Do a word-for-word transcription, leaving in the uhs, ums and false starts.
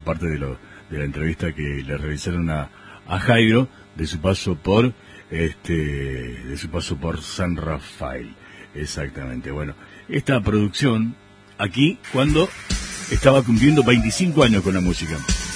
parte de, lo, de la entrevista que le realizaron a, a Jairo de su paso por este de su paso por San Rafael. Exactamente. Bueno, esta producción aquí cuando estaba cumpliendo veinticinco años con la música.